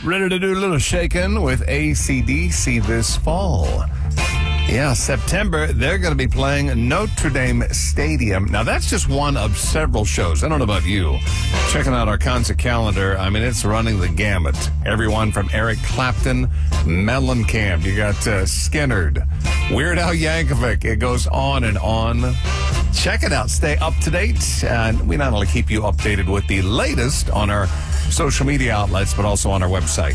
Ready to do a little shaking with AC/DC this fall. Yeah, September, they're going to be playing Notre Dame Stadium. Now, that's just one of several shows. I don't know about you. Checking out our concert calendar, I mean, it's running the gamut. Everyone from Eric Clapton, Mellencamp, you got Skynyrd, Weird Al Yankovic. It goes on and on. Check it out. Stay up to date. And we not only keep you updated with the latest on our social media outlets, but also on our website,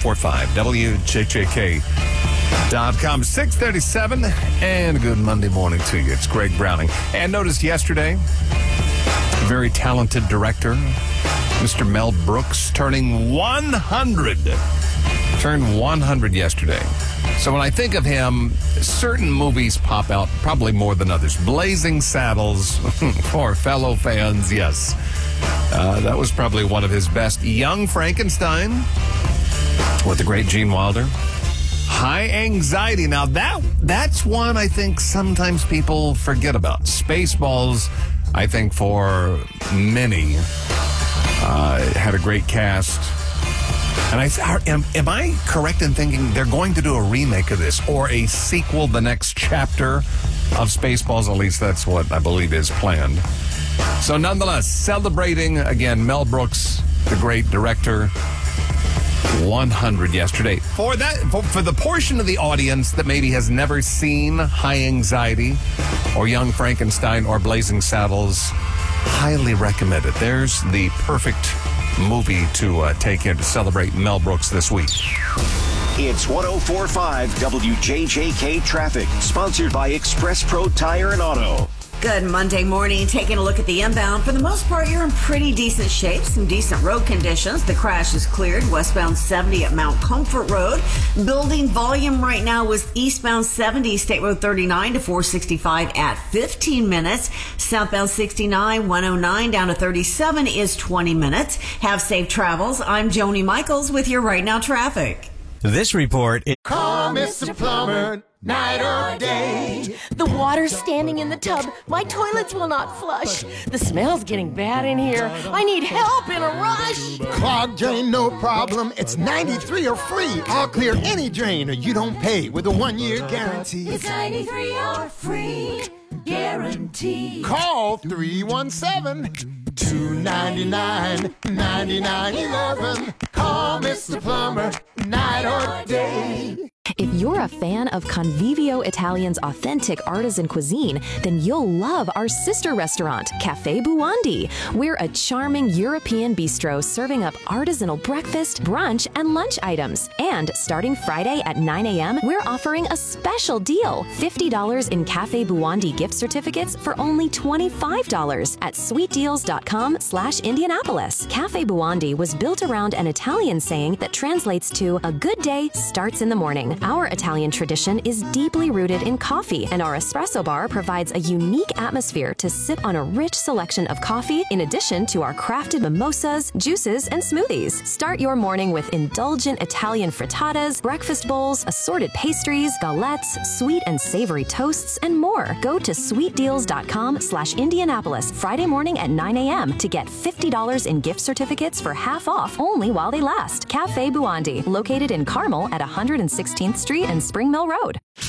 1045WJJK.com. 6:37, and good Monday morning to you. It's Greg Browning. And noticed yesterday, very talented director, Mr. Mel Brooks, turning 100. Turned 100 yesterday. So when I think of him, certain movies pop out, probably more than others. Blazing Saddles, for fellow fans, yes. That was probably one of his best. Young Frankenstein, with the great Gene Wilder. High Anxiety. Now, that's one I think sometimes people forget about. Spaceballs, I think for many, had a great cast. And am I correct in thinking they're going to do a remake of this or a sequel, the next chapter of Spaceballs? At least that's what I believe is planned. So nonetheless, celebrating, again, Mel Brooks, the great director, 100 yesterday. For the portion of the audience that maybe has never seen High Anxiety or Young Frankenstein or Blazing Saddles, highly recommend it. There's the perfect movie to take in to celebrate Mel Brooks this week. It's 104.5 WJJK Traffic, sponsored by Express Pro Tire and Auto. Good Monday morning. Taking a look at the inbound. For the most part, you're in pretty decent shape. Some decent road conditions. The crash is cleared. Westbound 70 at Mount Comfort Road. Building volume right now was eastbound 70, State Road 39 to 465 at 15 minutes. Southbound 69, 109 down to 37 is 20 minutes. Have safe travels. I'm Joni Michaels with your Right Now traffic. This report is... Call Mr. Plumber, night or day. The water's standing in the tub. My toilets will not flush. The smell's getting bad in here. I need help in a rush. Clogged drain, no problem. It's 93 or free. I'll clear any drain or you don't pay with a 1-year guarantee. It's 93 or free. Guarantee. Call 317-299-9911. Call Mr. Plumber, night or day. If you're a fan of Convivio Italian's authentic artisan cuisine, then you'll love our sister restaurant, Cafe Buondi. We're a charming European bistro serving up artisanal breakfast, brunch, and lunch items. And starting Friday at 9 a.m., we're offering a special deal, $50 in Cafe Buondi gift certificates for only $25 at sweetdeals.com/Indianapolis. Cafe Buondi was built around an Italian saying that translates to "a good day starts in the morning." Our Italian tradition is deeply rooted in coffee, and our espresso bar provides a unique atmosphere to sip on a rich selection of coffee, in addition to our crafted mimosas, juices, and smoothies. Start your morning with indulgent Italian frittatas, breakfast bowls, assorted pastries, galettes, sweet and savory toasts, and more. Go to sweetdeals.com/Indianapolis Friday morning at 9 a.m. to get $50 in gift certificates for half off only while they last. Cafe Buondi, located in Carmel at 116th Street and Spring Mill Road.